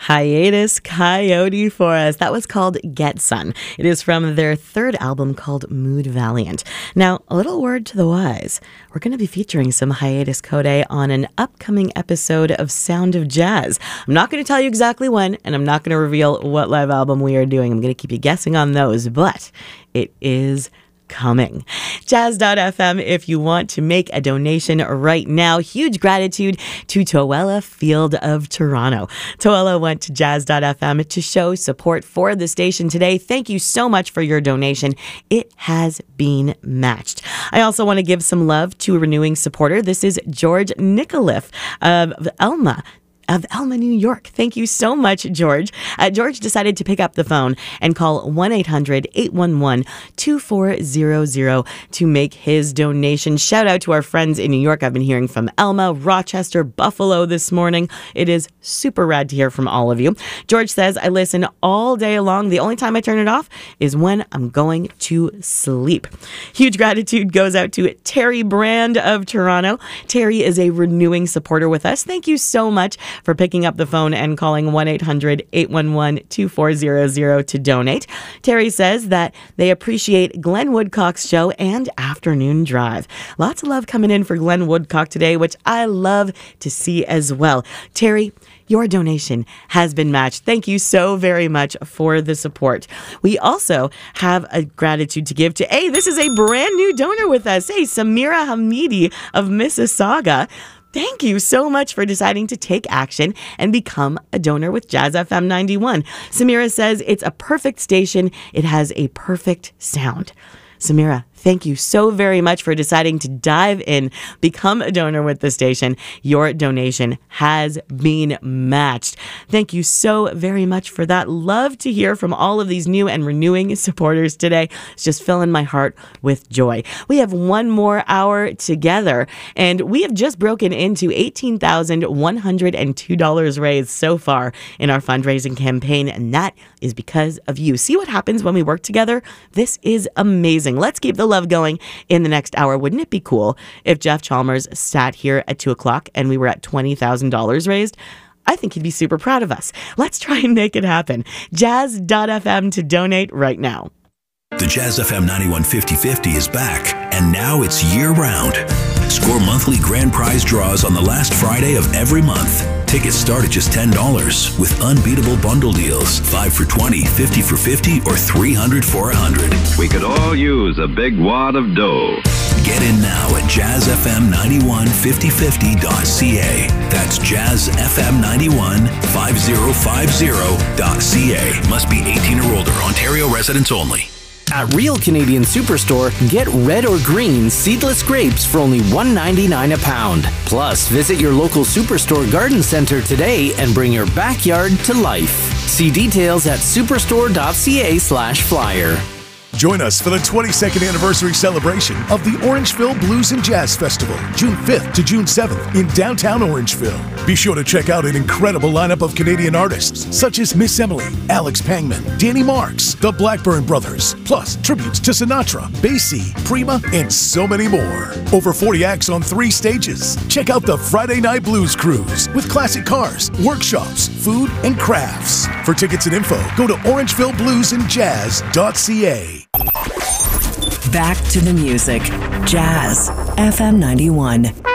Hiatus Coyote for us. That was called Get Sun. It is from their third album called Mood Valiant. Now, a little word to the wise. We're going to be featuring some Hiatus Coyote on an upcoming episode of Sound of Jazz. I'm not going to tell you exactly when, and I'm not going to reveal what live album we are doing. I'm going to keep you guessing on those, but it is coming. Jazz.fm if you want to make a donation right now. Huge gratitude to Toella Field of Toronto. Toella went to Jazz.fm to show support for the station today. Thank you so much for your donation. It has been matched. I also want to give some love to a renewing supporter. This is George Nikoliff of Elma, New York. Thank you so much, George. George decided to pick up the phone and call 1-800-811-2400 to make his donation. Shout out to our friends in New York. I've been hearing from Elma, Rochester, Buffalo this morning. It is super rad to hear from all of you. George says, I listen all day long. The only time I turn it off is when I'm going to sleep. Huge gratitude goes out to Terry Brand of Toronto. Terry is a renewing supporter with us. Thank you so much for picking up the phone and calling 1-800-811-2400 to donate. Terry says that they appreciate Glenn Woodcock's show and Afternoon Drive. Lots of love coming in for Glenn Woodcock today, which I love to see as well. Terry, your donation has been matched. Thank you so very much for the support. We also have a gratitude to give to, this is a brand new donor with us. Samira Hamidi of Mississauga. Thank you so much for deciding to take action and become a donor with Jazz FM 91. Samira says it's a perfect station. It has a perfect sound. Samira, thank you so very much for deciding to dive in, become a donor with the station. Your donation has been matched. Thank you so very much for that. Love to hear from all of these new and renewing supporters today. It's just filling my heart with joy. We have one more hour together, and we have just broken into $18,102 raised so far in our fundraising campaign, and that is because of you. See what happens when we work together? This is amazing. Let's keep the love going in the next hour. Wouldn't it be cool if Jeff Chalmers sat here at 2 o'clock and we were at $20,000 raised? I think he'd be super proud of us. Let's try and make it happen. Jazz.fm to donate right now. The Jazz FM 91 50/50 is back, and now it's year-round. Score monthly grand prize draws on the last Friday of every month. Tickets start at just $10 with unbeatable bundle deals. 5 for $20, 50 for $50, or 300 for $100. We could all use a big wad of dough. Get in now at jazzfm915050.ca. That's jazzfm915050.ca. Must be 18 or older. Ontario residents only. At Real Canadian Superstore, get red or green seedless grapes for only $1.99 a pound. Plus, visit your local Superstore garden center today and bring your backyard to life. See details at superstore.ca/flyer. Join us for the 22nd anniversary celebration of the Orangeville Blues and Jazz Festival, June 5th to June 7th in downtown Orangeville. Be sure to check out an incredible lineup of Canadian artists such as Miss Emily, Alex Pangman, Danny Marks, the Blackburn Brothers, plus tributes to Sinatra, Basie, Prima, and so many more. Over 40 acts on 3 stages. Check out the Friday Night Blues Cruise with classic cars, workshops, food, and crafts. For tickets and info, go to orangevillebluesandjazz.ca. Back to the music. Jazz FM 91.